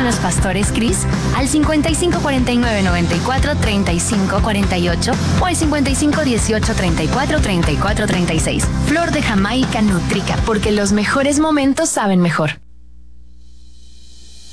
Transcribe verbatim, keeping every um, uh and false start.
con los pastores Cris al cincuenta y cinco cuarenta y nueve noventa y cuatro treinta y cinco cuarenta y ocho o al cincuenta y cinco dieciocho treinta y cuatro treinta y cuatro treinta y seis. Flor de Jamaica Nutrica, porque los mejores momentos saben mejor.